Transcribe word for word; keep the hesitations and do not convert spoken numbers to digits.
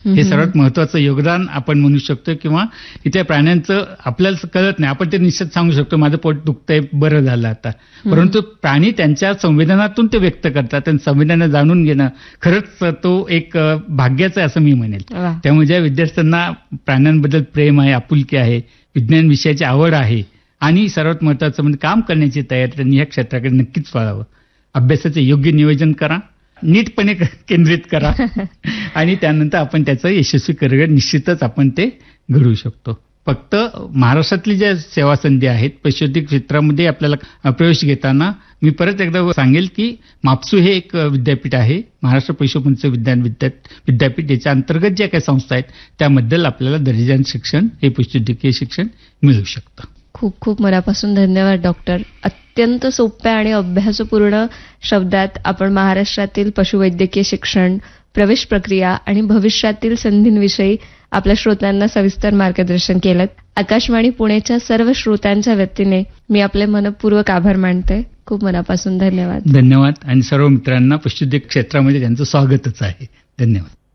हे सर्वात महत्वाचं योगदान आपण म्हणू शकतो. किंवा इथे प्राण्यांचं आपल्याला कळत नाही, आपण ते निश्चित सांगू शकतो माझं पोट दुखतंय, बरं झालं आता, परंतु प्राणी त्यांच्या संवेदनातून ते व्यक्त करतात. त्यांनी संवेदना जाणून घेणं खरंच तो एक भाग्याचं आहे असं मी म्हणेल. त्यामुळे ज्या विद्यार्थ्यांना प्राण्यांबद्दल प्रेम आहे, आपुलकी आहे, विज्ञान विषयाची आवड आहे आणि सर्वात महत्वाचं म्हणजे काम करण्याची तयारी, त्यांनी या क्षेत्राकडे नक्कीच वळावं. अभ्यासाचे योग्य नियोजन करा, नीटपणे केंद्रित करा आणि त्यानंतर आपण त्याचं यशस्वी करिअर निश्चितच आपण ते घडवू शकतो. फक्त महाराष्ट्रातली ज्या सेवा संधी आहेत पशुवैद्यक क्षेत्रामध्ये आपल्याला प्रवेश घेताना मी परत एकदा सांगेल की मापसू हे एक विद्यापीठ आहे, महाराष्ट्र पशुपंच विज्ञान विद्यापीठ. याच्या अंतर्गत ज्या काही संस्था आहेत त्याबद्दल आपल्याला दर्जेदार शिक्षण हे पशुवैद्यकीय शिक्षण मिळू शकतं. खूप खूप मनापासून धन्यवाद डॉक्टर. अत्यंत सोप्या आणि अभ्यासपूर्ण शब्दात आपण महाराष्ट्रातील पशुवैद्यकीय शिक्षण, प्रवेश प्रक्रिया आणि भविष्यातील संधींविषयी आपल्या श्रोत्यांना सविस्तर मार्गदर्शन केलं. आकाशवाणी पुणेच्या सर्व श्रोत्यांच्या वतीने मी आपले मनपूर्वक आभार मानते. खूप मनापासून धन्यवाद. धन्यवाद आणि सर्व मित्रांना पशुवैद्यक क्षेत्रामध्ये त्यांचं स्वागतच आहे. धन्यवाद.